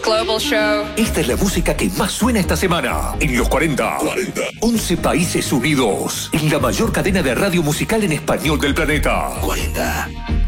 Global Show. Esta es la música que más suena esta semana en los 40. 11 países unidos en la mayor cadena de radio musical en español del planeta. 40.